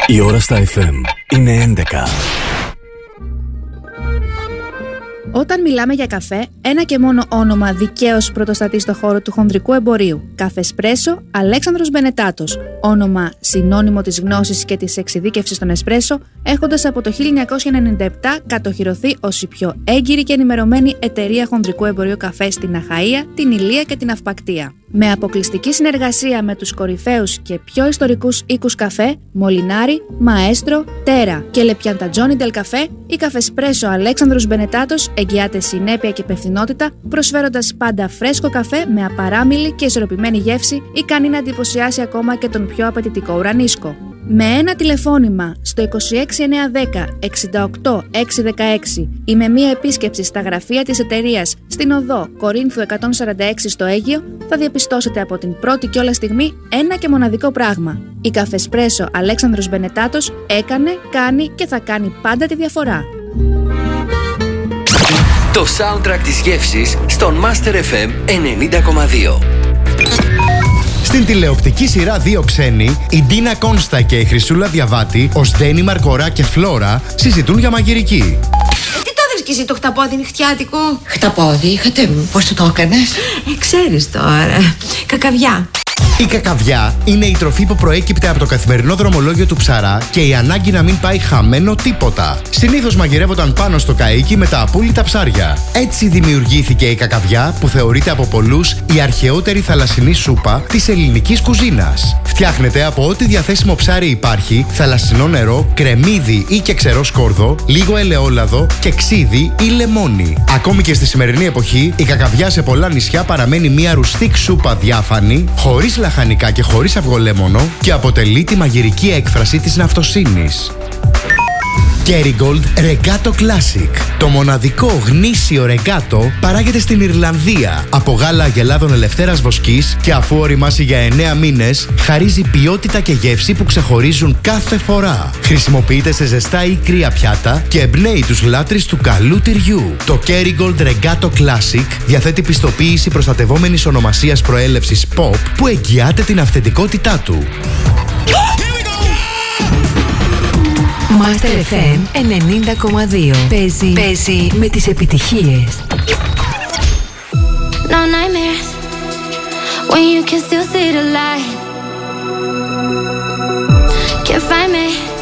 Η ώρα στα FM είναι 11. Όταν μιλάμε για καφέ, ένα και μόνο όνομα δικαίως πρωτοστατεί στο χώρο του χονδρικού εμπορίου. Καφεσπρέσο Αλέξανδρος Μπενετάτος. Όνομα συνώνυμο της γνώσης και της εξειδίκευσης στον εσπρέσο, έχοντας από το 1997 κατοχυρωθεί ως η πιο έγκυρη και ενημερωμένη εταιρεία χονδρικού εμπορίου καφέ στην Αχαΐα, την Ηλία και την Αυπακτία. Με αποκλειστική συνεργασία με τους κορυφαίους και πιο ιστορικούς οίκους καφέ, Μολινάρι, Μαέστρο, Τέρα και Λεπιαντατζόνι Ντελ Καφέ, η Καφεσπρέσο Αλέξανδρος Μπενετάτος εγγυάται συνέπεια και υπευθυνότητα, προσφέροντας πάντα φρέσκο καφέ με απαράμιλη και ισορροπημένη γεύση, ικανή να εντυπωσιάσει ακόμα και τον πιο απαιτητικό ουρανίσκο. Με ένα τηλεφώνημα στο 26910 68 616 ή με μία επίσκεψη στα γραφεία της εταιρείας στην οδό Κορίνθου 146 στο Αίγυο, θα διαπιστώσετε από την πρώτη κιόλας στιγμή ένα και μοναδικό πράγμα. Η Καφεσπρέσο Αλέξανδρος Μπενετάτος έκανε, κάνει και θα κάνει πάντα τη διαφορά. Το soundtrack της γεύσης στον Master FM 90,2. Στην τηλεοπτική σειρά Δύο Ξένοι, η Ντίνα Κόνστα και η Χρυσούλα Διαβάτη ως Ντένι Μαρκορά και Φλόρα συζητούν για μαγειρική. Τι το έδωσες και εσύ το χταπόδι νυχτιάτικο? Χταπόδι, είχατε μου. Πώς το έκανες? Ξέρεις τώρα. Κακαβιά. Η κακαβιά είναι η τροφή που προέκυπτε από το καθημερινό δρομολόγιο του ψαρά και η ανάγκη να μην πάει χαμένο τίποτα. Συνήθως μαγειρεύονταν πάνω στο καΐκι με τα απούλητα ψάρια. Έτσι δημιουργήθηκε η κακαβιά, που θεωρείται από πολλούς η αρχαιότερη θαλασσινή σούπα της ελληνικής κουζίνας. Φτιάχνεται από ό,τι διαθέσιμο ψάρι υπάρχει, θαλασσινό νερό, κρεμμύδι ή και ξερό σκόρδο, λίγο ελαιόλαδο και ξύδι ή λεμόνι. Ακόμη και στη σημερινή εποχή, η κακαβιά σε πολλά νησιά παραμένει μια ρουστικ σούπα διάφανη, χωρίς λαχανικά και χωρίς αυγολέμονο και αποτελεί τη μαγειρική έκφραση της ναυτοσύνης. Kerrygold Regato Classic. Το μοναδικό γνήσιο ρεγκάτο παράγεται στην Ιρλανδία από γάλα αγελάδων ελευθέρας βοσκής και αφού οριμάσει για 9 μήνες, χαρίζει ποιότητα και γεύση που ξεχωρίζουν κάθε φορά. Χρησιμοποιείται σε ζεστά ή κρύα πιάτα και εμπνέει τους λάτρεις του καλού τυριού. Το Kerrygold Regato Classic διαθέτει πιστοποίηση προστατευόμενης ονομασίας προέλευσης POP που εγγυάται την αυθεντικότητά του. Master FM 90,2. Παίζει με τις επιτυχίες. No nightmares when you can still see the light. Can't find me.